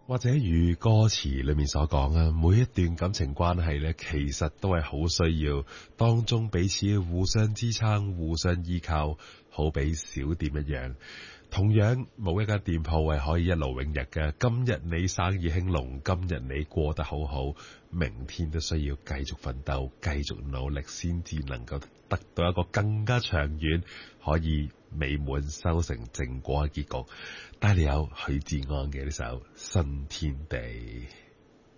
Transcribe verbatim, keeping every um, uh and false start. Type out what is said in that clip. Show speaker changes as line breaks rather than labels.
或者如歌詞裏面所講啊，每一段感情關係咧，其實都係好需要當中彼此互相支撐、互相依靠，好比小店一樣。同樣冇一間店鋪係可以一勞永逸嘅。今日你生意興隆，今日你過得好好，明天都需要繼續奮鬥、繼續努力，先至能夠得到一個更加長遠、可以美滿收成正果嘅結局。帶你有許志安嘅呢首《新天地》。